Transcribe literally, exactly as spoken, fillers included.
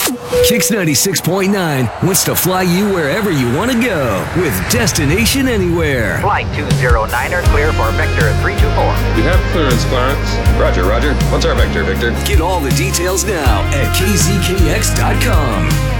Kix ninety-six point nine wants to fly you wherever you want to go with Destination Anywhere. Flight two zero niner clear for Vector three two four. We have clearance, Clarence. Roger, roger. What's our vector, Victor? Get all the details now at K Z K X dot com.